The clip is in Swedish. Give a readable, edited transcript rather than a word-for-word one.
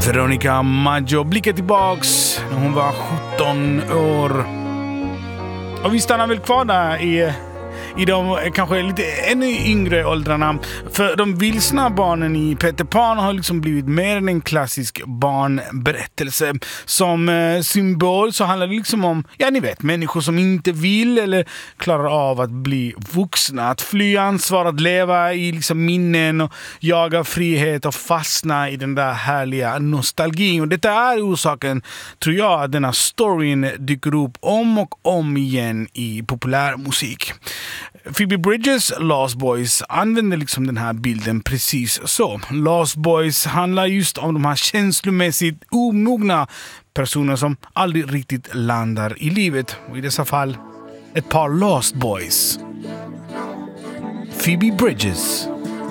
Veronica Maggio blickar tillbaks när hon var 17 år. Och vi stannar väl kvar där i de kanske lite ännu yngre åldrarna. För de vilsna barnen i Peter Pan har liksom blivit mer än en klassisk barnberättelse. Som symbol så handlar det liksom om, ja ni vet, människor som inte vill eller klarar av att bli vuxna. Att fly ansvar, att leva i liksom minnen och jaga frihet och fastna i den där härliga nostalgin. Och detta är orsaken, tror jag, att denna storyn dyker upp om och om igen i populärmusik. Phoebe Bridges Lost Boys använder liksom den här bilden precis så. Lost Boys handlar just om de här känslomässigt omogna personer som aldrig riktigt landar i livet. Och i dessa fall ett par Lost Boys. Phoebe Bridges.